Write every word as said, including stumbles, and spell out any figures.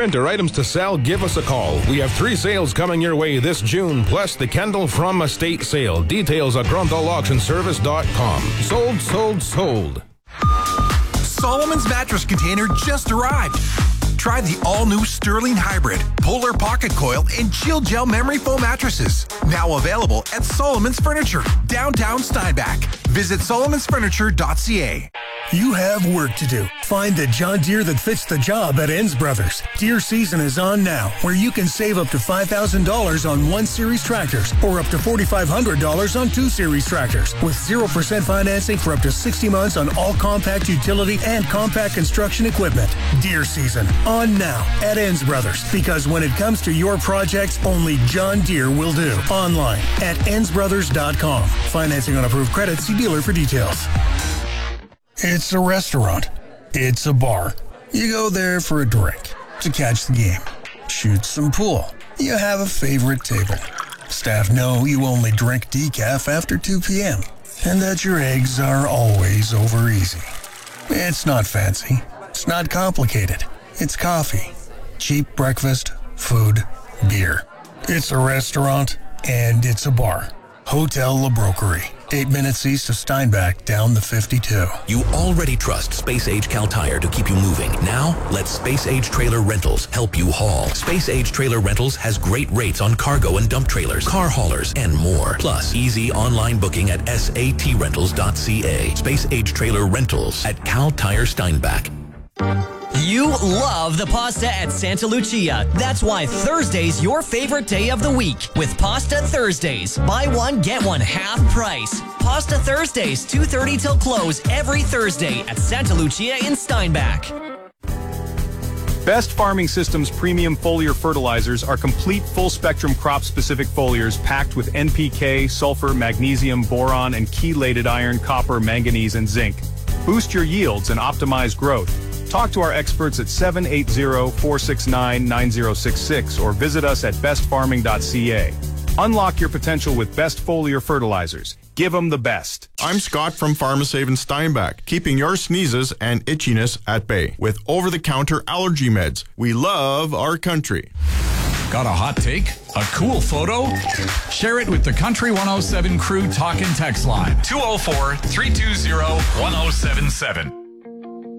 equipment or items to sell, give us a call. We have three sales coming your way this June, plus the Kendall From Estate sale. Details at grunthal auction service dot com. Sold, sold, sold. Solomon's mattress container just arrived. Try the all-new Sterling Hybrid, Polar Pocket Coil, and Chill Gel Memory Foam mattresses. Now available at Solomon's Furniture, downtown Steinbach. Visit solomons furniture dot c a. You have work to do. Find the John Deere that fits the job at Enns Brothers. Deere season is on now, where you can save up to five thousand dollars on one Series tractors or up to four thousand five hundred dollars on two Series tractors with zero percent financing for up to sixty months on all compact utility and compact construction equipment. Deere season on now at Enns Brothers, because when it comes to your projects, only John Deere will do. Online at enns brothers dot com. Financing on approved credit. See dealer for details. It's a restaurant. It's a bar. You go there for a drink, to catch the game, shoot some pool. You have a favorite table. Staff know you only drink decaf after two p.m. and that your eggs are always over easy. It's not fancy. It's not complicated. It's coffee, cheap breakfast, food, beer. It's a restaurant and it's a bar. Hotel La Broquerie, eight minutes east of Steinbach, down the fifty-two. You already trust Space Age Cal Tire to keep you moving. Now, let Space Age Trailer Rentals help you haul. Space Age Trailer Rentals has great rates on cargo and dump trailers, car haulers, and more. Plus, easy online booking at s a t rentals dot c a. Space Age Trailer Rentals at Cal Tire Steinbach. You love the pasta at Santa Lucia. That's why Thursday's your favorite day of the week with Pasta Thursdays. Buy one, get one half price. Pasta Thursdays, two thirty till close every Thursday at Santa Lucia in Steinbach. Best Farming Systems premium foliar fertilizers are complete full-spectrum crop-specific foliars packed with N P K, sulfur, magnesium, boron, and chelated iron, copper, manganese, and zinc. Boost your yields and optimize growth. Talk to our experts at seven eight zero, four six nine, nine zero six six or visit us at best farming dot c a. Unlock your potential with Best Foliar Fertilizers. Give them the best. I'm Scott from PharmaSave in Steinbach, keeping your sneezes and itchiness at bay with over-the-counter allergy meds. We love our country. Got a hot take? A cool photo? Share it with the Country one oh seven Crew Talk and Text line. two oh four, three two zero, one oh seven seven.